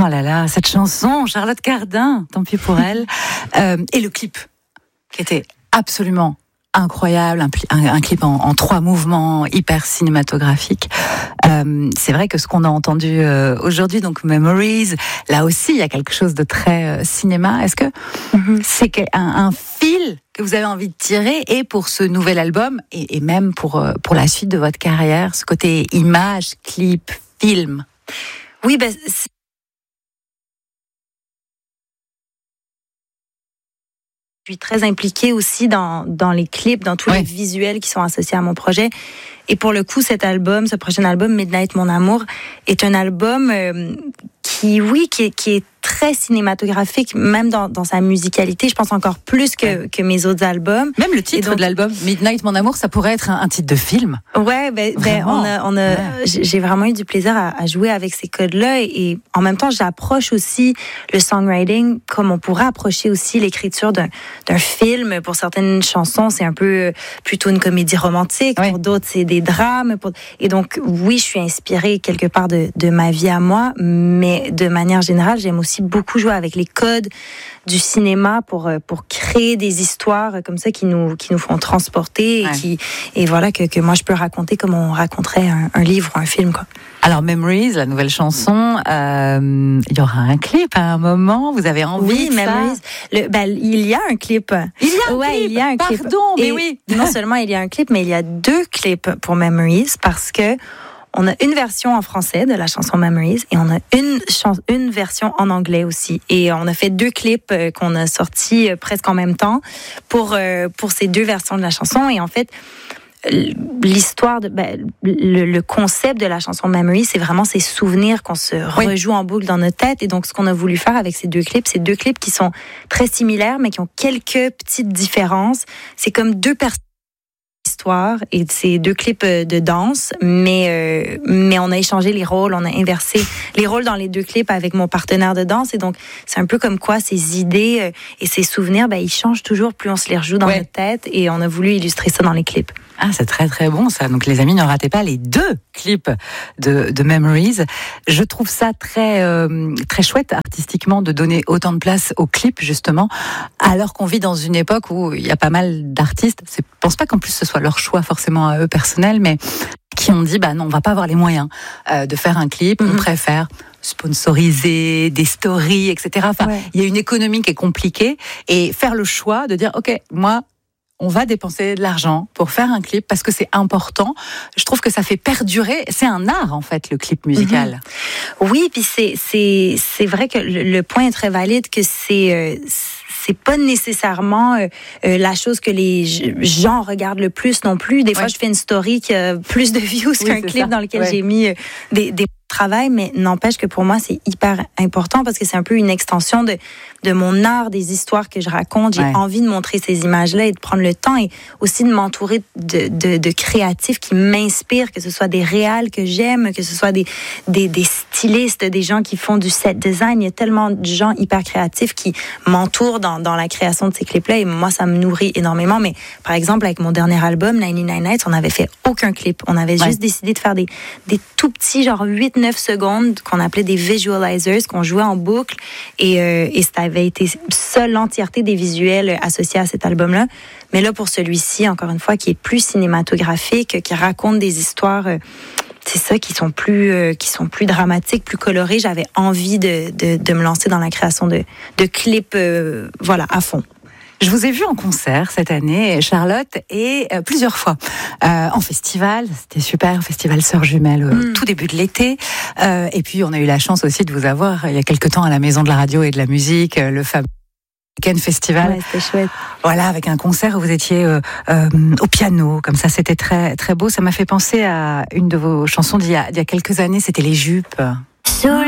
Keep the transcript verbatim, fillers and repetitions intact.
Oh là là, cette chanson, Charlotte Cardin, tant pis pour elle. euh, et le clip, qui était absolument incroyable, un, un, un clip en, en trois mouvements, hyper cinématographique. Euh, c'est vrai que ce qu'on a entendu euh, aujourd'hui, donc Memories, là aussi, il y a quelque chose de très euh, cinéma. Est-ce que mm-hmm. c'est un, un fil que vous avez envie de tirer, et pour ce nouvel album, et, et même pour, euh, pour la suite de votre carrière, ce côté image, clip, film? Oui, ben... C'est... Je suis très impliquée aussi dans, dans les clips, dans tous ouais. les visuels qui sont associés à mon projet. Et pour le coup, cet album, ce prochain album, Midnight, Mon Amour, est un album euh, qui, oui, qui est, qui est très cinématographique, même dans, dans sa musicalité. Je pense encore plus que, que mes autres albums. Même le titre donc, de l'album, Midnight, Mon Amour, ça pourrait être un, un titre de film. Ouais, ben, ben on a, on a, ouais. j'ai vraiment eu du plaisir à, à jouer avec ces codes-là, et, et en même temps, j'approche aussi le songwriting comme on pourrait approcher aussi l'écriture d'un, d'un film. Pour certaines chansons, c'est un peu plutôt une comédie romantique. Ouais. Pour d'autres, c'est des drames. Pour... Et donc, oui, je suis inspirée quelque part de, de ma vie à moi, mais de manière générale, j'aime aussi beaucoup jouer avec les codes du cinéma pour pour créer des histoires comme ça qui nous qui nous font transporter, ouais. et qui et voilà que que moi je peux raconter comme on raconterait un, un livre ou un film, quoi. Alors Memories, la nouvelle chanson, euh, il y aura un clip à un moment. Vous avez envie oui, de Memories. Ça Le, ben, il y a un clip. Il y a un ouais, clip. Il y a un Pardon, clip. mais et oui. Non seulement il y a un clip, mais il y a deux clips pour Memories, parce que on a une version en français de la chanson Memories, et on a une, chan- une version en anglais aussi. Et on a fait deux clips euh, qu'on a sortis euh, presque en même temps pour, euh, pour ces deux versions de la chanson. Et en fait, l'histoire, de, ben, le, le concept de la chanson Memories, c'est vraiment ces souvenirs qu'on se oui. rejoue en boucle dans notre tête. Et donc, ce qu'on a voulu faire avec ces deux clips, c'est deux clips qui sont très similaires, mais qui ont quelques petites différences. C'est comme deux personnes. Histoire, et c'est deux clips de danse, mais euh, mais on a échangé les rôles, on a inversé les rôles dans les deux clips avec mon partenaire de danse, et donc c'est un peu comme quoi ces idées euh, et ces souvenirs, ben ils changent toujours plus on se les rejoue dans ouais. notre tête, et on a voulu illustrer ça dans les clips. Ah, c'est très très bon ça. Donc les amis, ne ratez pas les deux clips de, de Memories. Je trouve ça très euh, très chouette artistiquement de donner autant de place aux clips, justement, alors qu'on vit dans une époque où il y a pas mal d'artistes. Je pense pas qu'en plus ce soit leur choix forcément à eux personnel, mais qui ont dit bah non, on va pas avoir les moyens euh, de faire un clip. Mm-hmm. On préfère sponsoriser des stories, et cetera. Enfin, ouais. il y a une économie qui est compliquée, et faire le choix de dire ok, moi. On va dépenser de l'argent pour faire un clip parce que c'est important. Je trouve que ça fait perdurer. C'est un art, en fait, le clip musical. Mmh. Oui, puis c'est, c'est, c'est vrai que le, le point est très valide, que c'est... Euh, c'est pas nécessairement euh, euh, la chose que les gens regardent le plus non plus. Des ouais. fois, je fais une story qui a plus de views oui, qu'un clip ça. Dans lequel ouais. j'ai mis euh, des, des travail, mais n'empêche que pour moi, c'est hyper important parce que c'est un peu une extension de, de mon art, des histoires que je raconte. J'ai ouais. envie de montrer ces images-là et de prendre le temps, et aussi de m'entourer de, de, de créatifs qui m'inspirent, que ce soit des réals que j'aime, que ce soit des, des, des stylistes, des gens qui font du set design. Il y a tellement de gens hyper créatifs qui m'entourent dans, dans la création de ces clips-là, et moi, ça me nourrit énormément. Mais par exemple, avec mon dernier album, ninety-nine Nights, on n'avait fait aucun clip. On avait ouais. juste décidé de faire des, des tout petits, genre huit neuf secondes, qu'on appelait des visualizers, qu'on jouait en boucle, et, euh, et ça avait été seule l'entièreté des visuels associés à cet album-là. Mais là, pour celui-ci, encore une fois, qui est plus cinématographique, qui raconte des histoires, euh, c'est ça, qui sont plus, euh, qui sont plus dramatiques, plus colorées, j'avais envie de, de, de me lancer dans la création de, de clips, euh, voilà, à fond. Je vous ai vu en concert cette année, Charlotte, et euh, plusieurs fois euh, en festival. C'était super, festival Sœurs Jumelles, euh, mm. tout début de l'été. Euh, et puis on a eu la chance aussi de vous avoir il y a quelque temps à la Maison de la Radio et de la Musique, euh, le fameux Weekend Festival. Ouais, c'était chouette. Voilà, avec un concert où vous étiez euh, euh, au piano, comme ça, c'était très très beau. Ça m'a fait penser à une de vos chansons d'il y a, d'il y a quelques années. C'était Les Jupes.